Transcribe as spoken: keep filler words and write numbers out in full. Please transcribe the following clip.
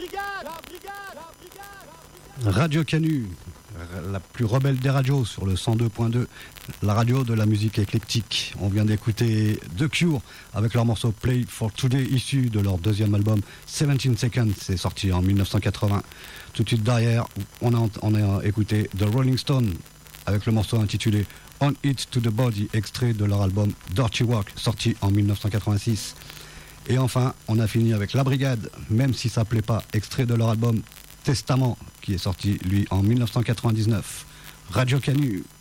Radio Canu, la plus rebelle des radios sur le cent deux point deux, la radio de la musique éclectique. On vient d'écouter The Cure avec leur morceau Play for Today, issu de leur deuxième album dix-sept Seconds, c'est sorti en dix-neuf cent quatre-vingts. Tout de suite derrière, on a, on a écouté The Rolling Stones avec le morceau intitulé On It to the Body, extrait de leur album Dirty Work, sorti en dix-neuf cent quatre-vingt-six. Et enfin, on a fini avec La Brigade, même si ça ne plaît pas, extrait de leur album Testament, qui est sorti, lui, en dix-neuf cent quatre-vingt-dix-neuf. Radio Canu.